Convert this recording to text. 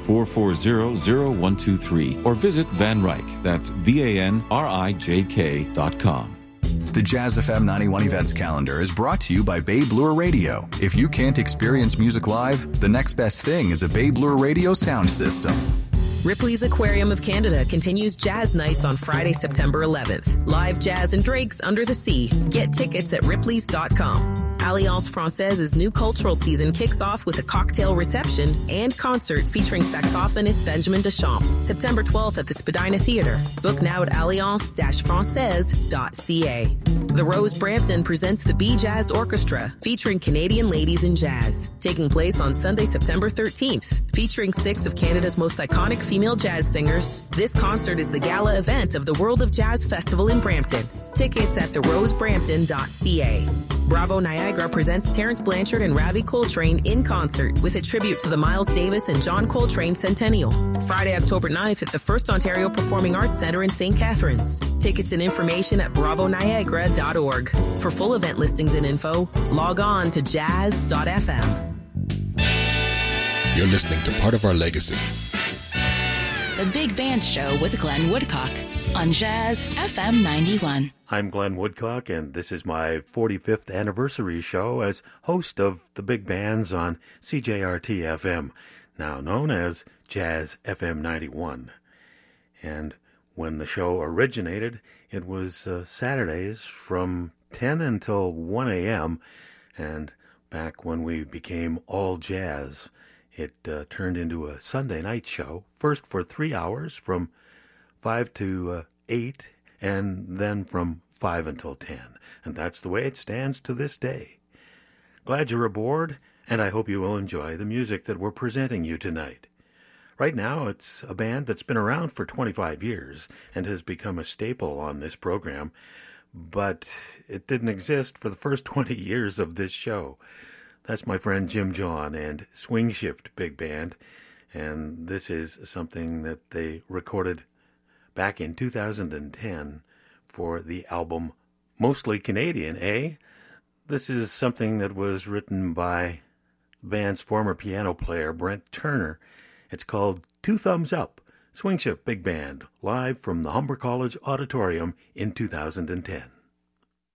440-0123 or visit Van Ryck, that's VANRIJK.com. The Jazz FM 91 events calendar is brought to you by Babe Lure Radio. If you can't experience music live, the next best thing is a Babe Lure Radio sound system. Ripley's Aquarium of Canada continues Jazz Nights on Friday, September 11th. Live jazz and drinks under the sea. Get tickets at ripleys.com. Alliance Francais's new cultural season kicks off with a cocktail reception and concert featuring saxophonist Benjamin Deschamps, September 12th at the Spadina Theatre. Book now at alliance-francaise.ca. The Rose Brampton presents the Be Jazzed Orchestra, featuring Canadian ladies in jazz, taking place on Sunday, September 13th. Featuring 6 of Canada's most iconic female jazz singers, this concert is the gala event of the World of Jazz Festival in Brampton. Tickets at therosebrampton.ca. Bravo Niagara presents Terence Blanchard and Ravi Coltrane in concert with a tribute to the Miles Davis and John Coltrane Centennial. Friday, October 9th at the First Ontario Performing Arts Centre in St. Catharines. Tickets and information at bravoniagara.org. For full event listings and info, log on to jazz.fm. You're listening to Part of Our Legacy. The Big Band Show with Glenn Woodcock on Jazz FM 91. I'm Glenn Woodcock, and this is my 45th anniversary show as host of the Big Bands on CJRT-FM, now known as Jazz FM 91. And when the show originated, it was Saturdays from 10 until 1 a.m., and back when we became all jazz, it turned into a Sunday night show, first for 3 hours from 5 to 8, and then from 5 until 10. And that's the way it stands to this day. Glad you're aboard, and I hope you will enjoy the music that we're presenting you tonight. Right now, it's a band that's been around for 25 years and has become a staple on this program, but it didn't exist for the first 20 years of this show. That's my friend Jim John and Swing Shift Big Band, and this is something that they recorded back in 2010 for the album Mostly Canadian, eh? This is something that was written by the band's former piano player, Brent Turner. It's called Two Thumbs Up, Swing Shift Big Band, live from the Humber College Auditorium in 2010.